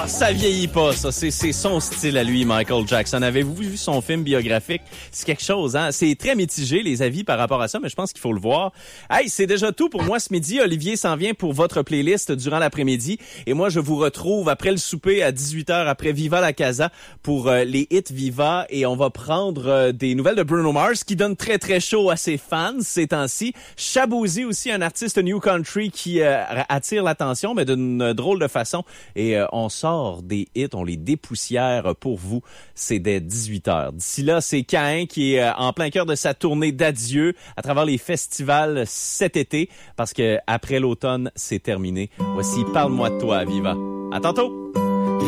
Ah, ça vieillit pas, ça. C'est son style à lui, Michael Jackson. Avez-vous vu son film biographique? C'est quelque chose, hein? C'est très mitigé, les avis par rapport à ça, mais je pense qu'il faut le voir. Hey, c'est déjà tout pour moi ce midi. Olivier s'en vient pour votre playlist durant l'après-midi. Et moi, je vous retrouve après le souper à 18h, après Viva la Casa, pour les hits Viva. Et on va prendre des nouvelles de Bruno Mars, qui donne très, très chaud à ses fans ces temps-ci. Shaboozey aussi, un artiste new country qui attire l'attention, mais d'une drôle de façon. Et on sort des hits, on les dépoussière pour vous. C'est dès 18h. D'ici là, c'est Caïn qui est en plein cœur de sa tournée d'adieu à travers les festivals cet été, parce que après l'automne, c'est terminé. Voici Parle-moi de toi, Viva. À tantôt!